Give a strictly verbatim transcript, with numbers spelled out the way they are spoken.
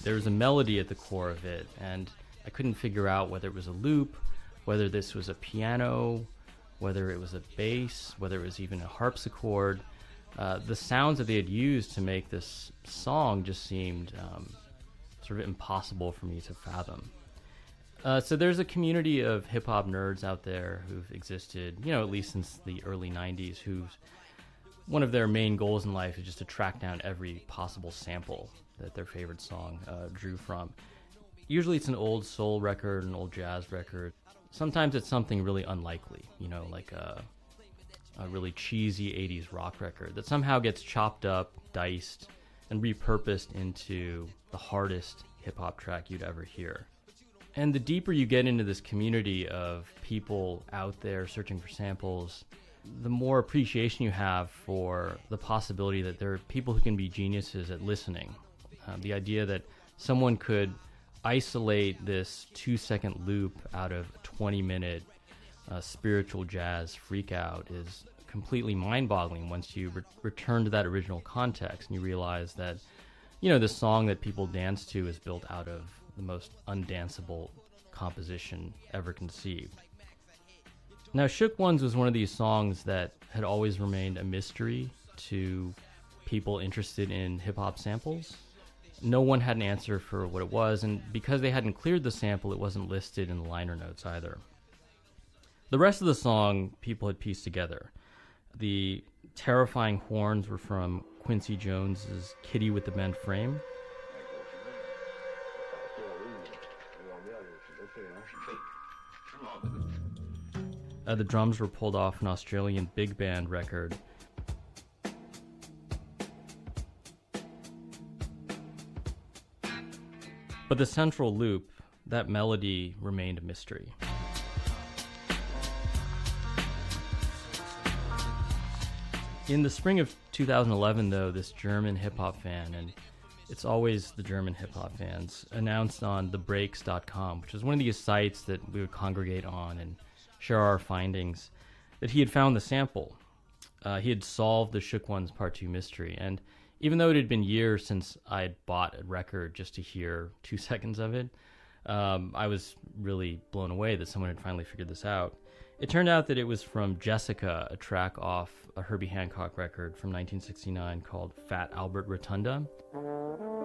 There was a melody at the core of it, and I couldn't figure out whether it was a loop, whether this was a piano, whether it was a bass, whether it was even a harpsichord. Uh, the sounds that they had used to make this song just seemed um, sort of impossible for me to fathom. Uh, so there's a community of hip-hop nerds out there who've existed, you know, at least since the early nineties, whose one of their main goals in life is just to track down every possible sample that their favorite song uh, drew from. Usually it's an old soul record, an old jazz record. Sometimes it's something really unlikely, you know, like a, a really cheesy eighties rock record that somehow gets chopped up, diced, and repurposed into the hardest hip-hop track you'd ever hear. And the deeper you get into this community of people out there searching for samples, the more appreciation you have for the possibility that there are people who can be geniuses at listening. Um, the idea that someone could isolate this two-second loop out of a twenty-minute uh, spiritual jazz freakout is completely mind-boggling once you re- return to that original context and you realize that, you know, the song that people dance to is built out of the most undanceable composition ever conceived. Now, Shook Ones was one of these songs that had always remained a mystery to people interested in hip-hop samples. No one had an answer for what it was, and because they hadn't cleared the sample, it wasn't listed in the liner notes either. The rest of the song, people had pieced together. The terrifying horns were from Quincy Jones's Kitty with the Bent Frame. Uh, the drums were pulled off an Australian big band record. But the central loop, that melody, remained a mystery. In the spring of two thousand eleven, though, this German hip-hop fan, and it's always the German hip-hop fans, announced on the breaks dot com, which was one of these sites that we would congregate on and share our findings, that he had found the sample. Uh, he had solved the Shook Ones Part two mystery, and even though it had been years since I had bought a record just to hear two seconds of it, um, I was really blown away that someone had finally figured this out. It turned out that it was from Jessica, a track off a Herbie Hancock record from nineteen sixty-nine called Fat Albert Rotunda.